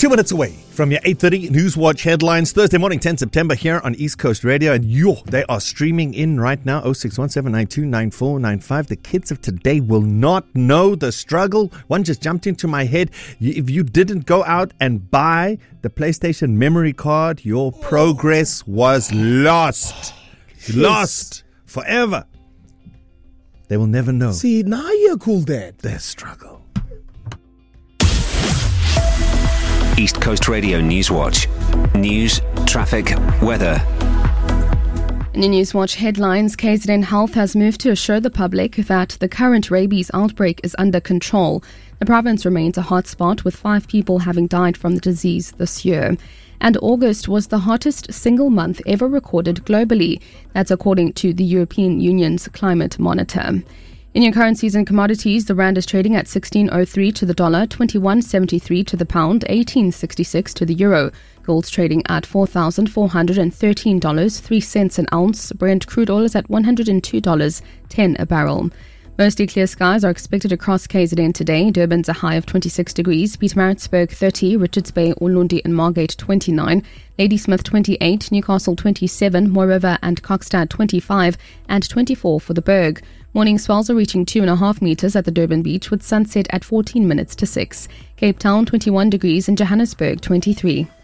2 minutes away from your 8:30 Newswatch headlines. Thursday morning, 10 September here on East Coast Radio. And they are streaming in right now, 0617929495. The kids of today will not know the struggle. One just jumped into my head. If you didn't go out and buy the PlayStation memory card, your progress was lost. Lost forever. They will never know. See, now you're cool, Dad. Their struggle. East Coast Radio Newswatch. News, traffic, weather. In your Newswatch headlines, KZN Health has moved to assure the public that the current rabies outbreak is under control. The province remains a hotspot, with 5 people having died from the disease this year. And August was the hottest single month ever recorded globally. That's according to the European Union's climate monitor. In your currencies and commodities, the rand is trading at 16.03 to the dollar, 21.73 to the pound, 18.66 to the euro. Gold's trading at $4,413, 3 cents an ounce. Brent crude oil is at $102.10 a barrel. Mostly clear skies are expected across KZN today. Durban's a high of 26 degrees, Pietermaritzburg 30, Richards Bay, Ulundi and Margate 29, Ladysmith 28, Newcastle 27, Mooriver and Kokstad 25 and 24 for the Berg. Morning swells are reaching 2.5 meters at the Durban beach, with sunset at 14 minutes to 6. Cape Town 21 degrees and Johannesburg 23.